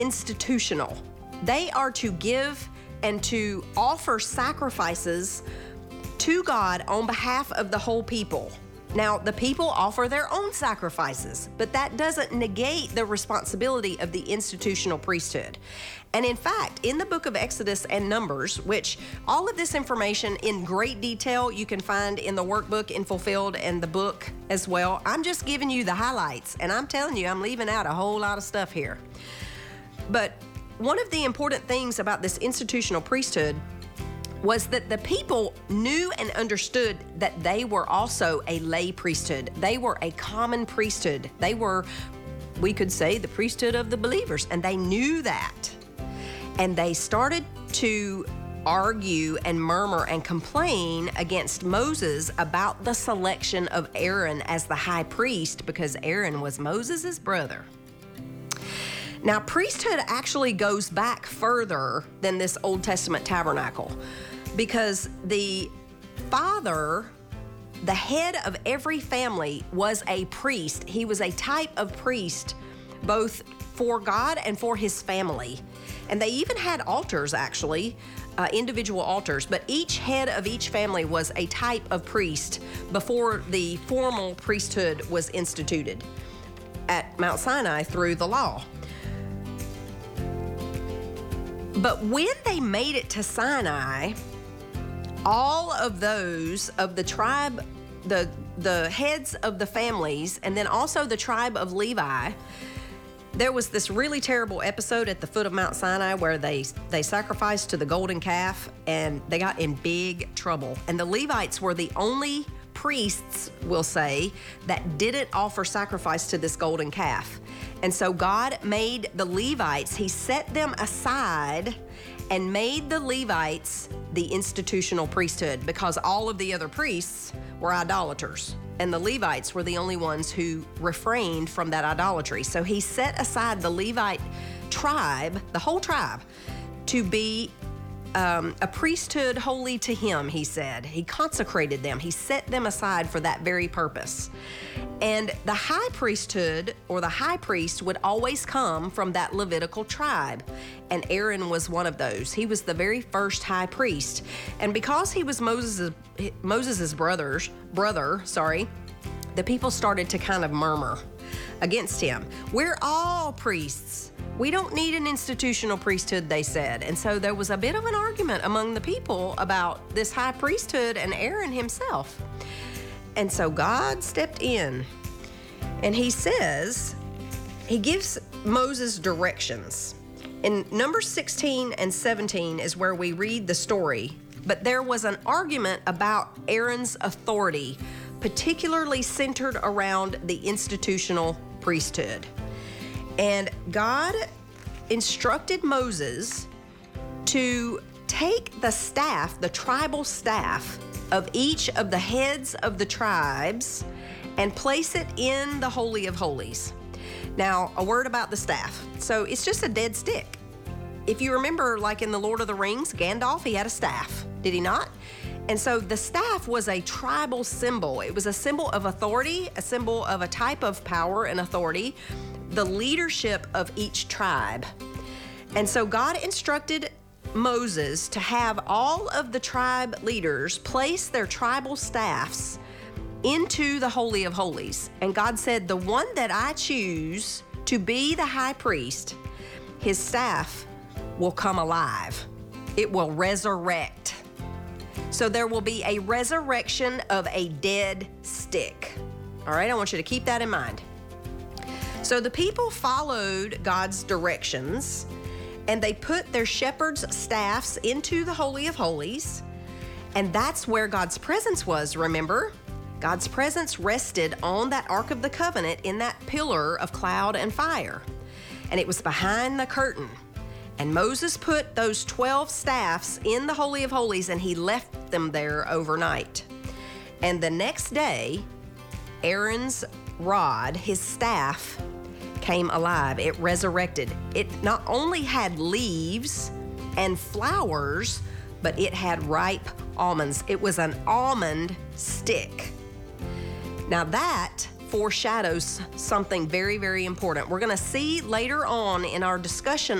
institutional. They are to give and to offer sacrifices to God on behalf of the whole people. Now, the people offer their own sacrifices, but that doesn't negate the responsibility of the institutional priesthood. And in fact, in the book of Exodus and Numbers, which all of this information in great detail you can find in the workbook in Fulfilled and the book as well. I'm just giving you the highlights, and I'm telling you, I'm leaving out a whole lot of stuff here. But one of the important things about this institutional priesthood was that the people knew and understood that they were also a lay priesthood. They were a common priesthood. They were, we could say, the priesthood of the believers, and they knew that. And they started to argue and murmur and complain against Moses about the selection of Aaron as the high priest, because Aaron was Moses' brother. Now, priesthood actually goes back further than this Old Testament tabernacle, because the father, the head of every family, was a priest. He was a type of priest, both for God and for his family. And they even had altars, actually, individual altars, but each head of each family was a type of priest before the formal priesthood was instituted at Mount Sinai through the law. But when they made it to Sinai, all of those of the tribe, the heads of the families, and then also the tribe of Levi, there was this really terrible episode at the foot of Mount Sinai where they sacrificed to the golden calf, and they got in big trouble. And the Levites were the only priests, we'll say, that didn't offer sacrifice to this golden calf. And so God made the Levites, he set them aside and made the Levites the institutional priesthood, because all of the other priests were idolaters, and the Levites were the only ones who refrained from that idolatry. So he set aside the Levite tribe, the whole tribe, to be a priesthood holy to him, he said. He consecrated them. He set them aside for that very purpose. And the high priesthood, or the high priest, would always come from that Levitical tribe. And Aaron was one of those. He was the very first high priest. And because he was Moses' brother, the people started to kind of murmur against him. We're all priests. We don't need an institutional priesthood, they said. And so there was a bit of an argument among the people about this high priesthood and Aaron himself. And so God stepped in, and he says, he gives Moses directions. In Numbers 16 and 17 is where we read the story, but there was an argument about Aaron's authority, particularly centered around the institutional priesthood. And God instructed Moses to take the staff, the tribal staff of each of the heads of the tribes, and place it in the Holy of Holies. Now, a word about the staff. So it's just a dead stick. If you remember, like in the Lord of the Rings, Gandalf, he had a staff, did he not? And so the staff was a tribal symbol. It was a symbol of authority, a symbol of a type of power and authority, the leadership of each tribe. And so God instructed Moses to have all of the tribe leaders place their tribal staffs into the Holy of Holies. And God said, the one that I choose to be the high priest, his staff will come alive. It will resurrect. So there will be a resurrection of a dead stick. All right, I want you to keep that in mind. So the people followed God's directions, and they put their shepherd's staffs into the Holy of Holies, and that's where God's presence was, remember? God's presence rested on that Ark of the Covenant in that pillar of cloud and fire, and it was behind the curtain. And Moses put those 12 staffs in the Holy of Holies, and he left them there overnight. And the next day, Aaron's rod, his staff, came alive. It resurrected. It not only had leaves and flowers, but it had ripe almonds. It was an almond stick. Now that foreshadows something very, very important. We're going to see later on in our discussion